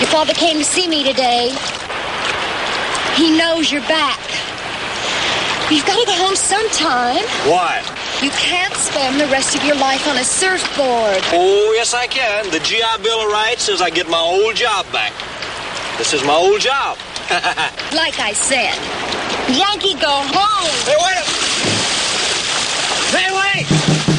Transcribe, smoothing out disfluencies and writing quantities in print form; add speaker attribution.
Speaker 1: Your father came to see me today. He knows you're back. You've got to go home sometime.
Speaker 2: Why?
Speaker 1: You can't spend the rest of your life on a surfboard.
Speaker 2: Oh, yes, I can. The GI Bill of Rights says I get my old job back. This is my old job.
Speaker 1: Like I said, Yankee, go home.
Speaker 2: Hey, wait! Hey, wait!